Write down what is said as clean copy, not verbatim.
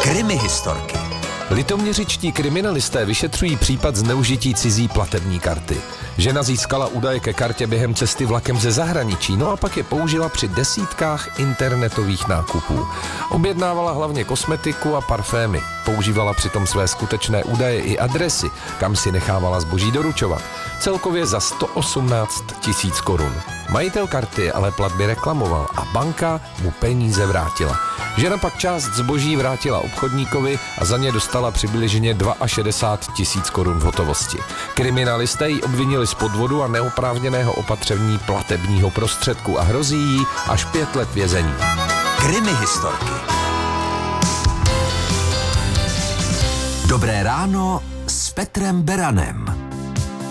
Krimihistorky. Litoměřičtí kriminalisté vyšetřují případ zneužití cizí platební karty. Žena získala údaje ke kartě během cesty vlakem ze zahraničí, no a pak je použila při desítkách internetových nákupů. Objednávala hlavně kosmetiku a parfémy. Používala přitom své skutečné údaje i adresy, kam si nechávala zboží doručovat. Celkově za 118 000 korun. Majitel karty ale platby reklamoval a banka mu peníze vrátila. Žena pak část zboží vrátila obchodníkovi a za ně dostala přibližně 62 000 korun v hotovosti. Kriminalisté ji obvinili z podvodu a neoprávněného opatření platebního prostředku a hrozí jí až 5 let vězení. Krimihistorky. Dobré ráno s Petrem Beranem.